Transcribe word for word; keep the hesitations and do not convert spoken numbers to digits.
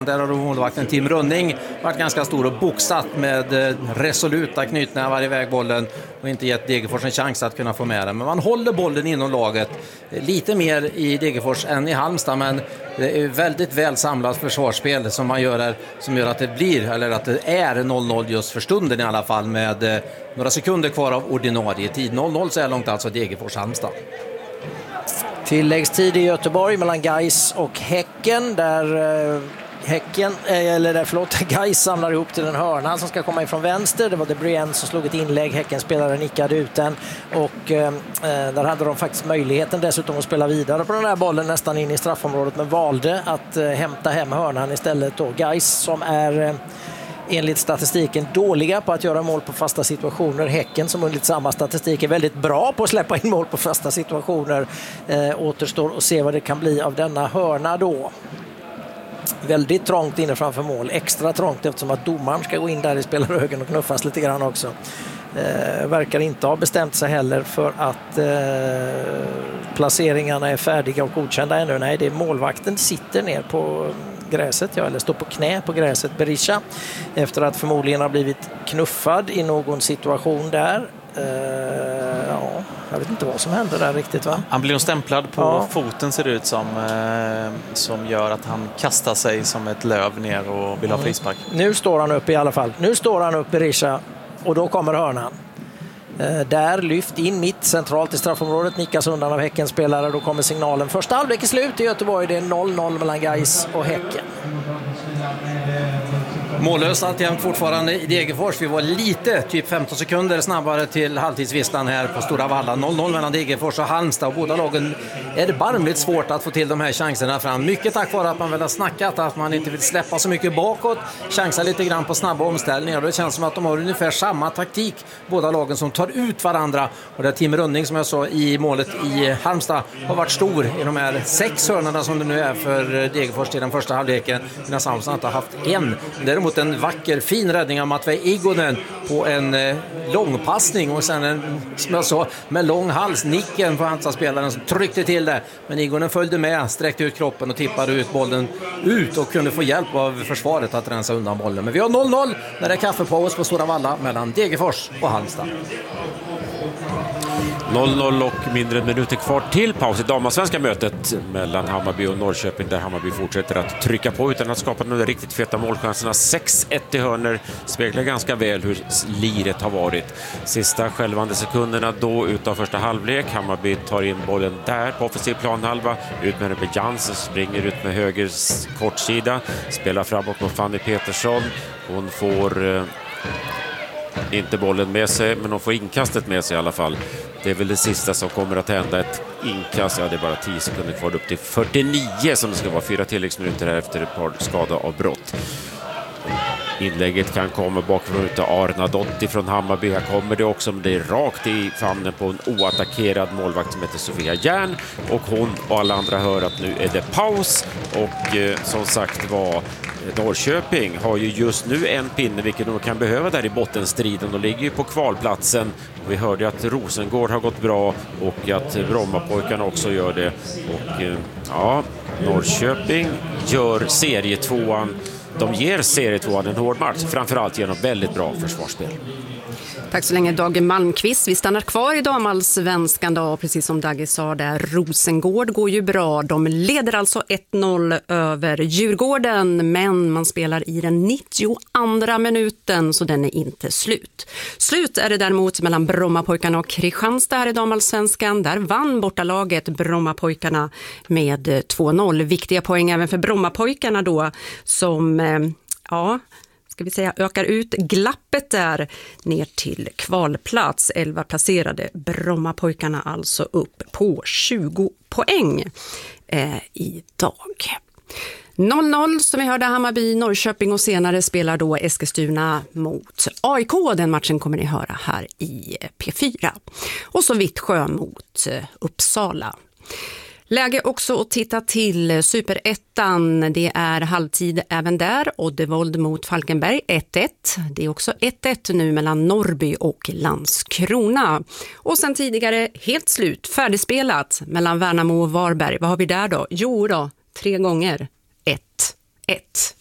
Där har målvakten Tim Rönning varit ganska stor och boxat med resoluta knytnävar iväg bollen och inte gett Degerfors en chans att kunna få med den. Men man håller bollen inom laget lite mer i Degerfors än i Halmstad, men det är väldigt väl samlat försvarsspel som man gör här, som gör att det blir, eller att det är noll noll just för stunden i alla fall, med några sekunder kvar av ordinarie tid. noll noll så är långt alltså Degerfors-Halmstad. Tilläggstid i Göteborg mellan Gais och Häcken, där eh, Häcken, eller där, förlåt, Gais samlar ihop till en hörna som ska komma ifrån vänster. Det var De Bruyne som slog ett inlägg, Häcken-spelare nickade ut den och eh, där hade de faktiskt möjligheten dessutom att spela vidare på den här bollen nästan in i straffområdet, men valde att eh, hämta hem hörnan istället då. Gais som är eh, enligt statistiken dåliga på att göra mål på fasta situationer. Häcken som enligt samma statistik är väldigt bra på att släppa in mål på fasta situationer. Eh, återstår att se vad det kan bli av denna hörna då. Väldigt trångt inne framför mål. Extra trångt eftersom att domaren ska gå in där i spelarhögen och knuffas lite grann också. Eh, verkar inte ha bestämt sig heller för att eh, placeringarna är färdiga och godkända ännu. Nej, det är målvakten sitter ner på gräset, ja, eller står på knä på gräset, Berisha, efter att förmodligen ha blivit knuffad i någon situation där. Uh, ja, jag vet inte vad som hände där riktigt, va? Han blir stämplad på ja. foten, ser det ut som, uh, som gör att han kastar sig som ett löv ner och vill ha frispark. Mm. Nu står han upp i alla fall. Nu står han upp, Berisha, och då kommer hörnan. Uh, där lyft in mitt centralt i straffområdet, nickas undan av Häckens spelare. Då kommer signalen. Första halvlek är slut i Göteborg. Det är noll noll mellan Gais och Häcken. Mållöst alltjämt fortfarande i Degerfors. Vi var lite, typ femton sekunder snabbare till halvtidsvistan här på Stora Valla. noll noll mellan Degerfors och Halmstad. Och båda lagen är det barmligt svårt att få till de här chanserna fram. Mycket tack vare att man väl har snackat att man inte vill släppa så mycket bakåt. Chansa lite grann på snabba omställningar. Det känns som att de har ungefär samma taktik, båda lagen, som tar ut varandra. Och det är Tim Rönning, som jag sa, i målet i Halmstad har varit stor i de här sex hörnorna som det nu är för Degerfors till den första halvleken. Medan Halmstad inte har haft en. Däremot en vacker, fin räddning av Matvei Igonen på en eh, långpassning och sen en, som jag sa, med lång hals, nicken på Halmstad-spelaren som tryckte till det. Men Igonen följde med, sträckte ut kroppen och tippade ut bollen ut och kunde få hjälp av försvaret att rensa undan bollen. Men vi har noll noll när det är kaffepaus på Stora Valla mellan Degerfors och Halmstad. noll noll och mindre minuter kvar till paus i damallsvenska mötet mellan Hammarby och Norrköping, där Hammarby fortsätter att trycka på utan att skapa några riktigt feta målchanserna. sex ett i hörner speglar ganska väl hur liret har varit. Sista självande sekunderna då utav första halvlek. Hammarby tar in bollen där på offensiv planhalva. Ut med Rebbe Jansen, springer ut med höger kortsida. Spelar framåt mot Fanny Petersson. Hon får eh, inte bollen med sig, men hon får inkastet med sig i alla fall. Det är väl det sista som kommer att hända. Ett inkast, ja, det är bara tio sekunder kvar upp till fyrtionio som det ska vara. Fyra tilläggsminuter här efter ett par skada av brott. Inlägget kan komma bakifrån utav Arna Dotti från Hammarby. Här kommer det också, men det är rakt i famnen på en oattackerad målvakt som heter Sofia Järn. Och hon och alla andra hör att nu är det paus. Och eh, som sagt var, Norrköping har ju just nu en pinne, vilket de kan behöva där i bottenstriden. De ligger ju på kvalplatsen. Vi hörde att Rosengård har gått bra och att Brommapojkarna också gör det. Och eh, ja, Norrköping gör serietvåan. De ger serietvåan en hård match, framförallt genom väldigt bra försvarsspel. Tack så länge, Dag Malmqvist. Vi stannar kvar i damallsvenskan då, precis som Dagge sa där. Rosengård går ju bra. De leder alltså ett noll över Djurgården, men man spelar i den nittioandra minuten, så den är inte slut. Slut är det däremot mellan Brommapojkarna och Kristianstad här i damallsvenskan. Där vann bortalaget Brommapojkarna med två noll. Viktiga poäng även för Brommapojkarna då, som, ja... ska vi säga, ökar ut glappet där ner till kvalplats. elva placerade Brommapojkarna alltså upp på tjugo poäng eh, idag. noll noll som vi hörde Hammarby, Norrköping, och senare spelar då Eskilstuna mot A I K. Den matchen kommer ni höra här i P fyra. Och så Vittsjö mot eh, Uppsala. Läge också att titta till Superettan. Det är halvtid även där. Oddevold mot Falkenberg ett ett. Det är också ett ett nu mellan Norrby och Landskrona. Och sen tidigare helt slut, färdigspelat mellan Värnamo och Varberg. Vad har vi där då? Jo då, tre gånger ett ett.